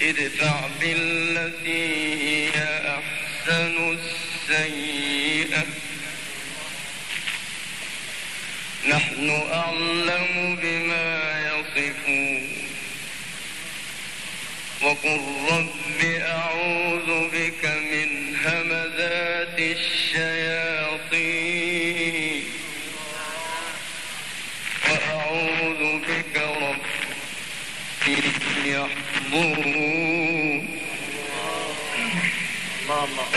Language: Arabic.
ادفع بالتي هي أحسن السيئة نحن أعلم بما يصفون وقل رب أعوذ بك من همزات الشياطين وأعوذ بك رب يحضرون.